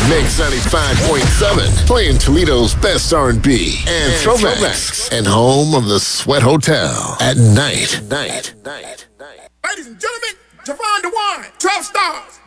Mix 95.7, playing Toledo's best R&B and throwbacks, and home of the Sweat Hotel at night. Ladies and gentlemen, Javon DeWine, 12 stars.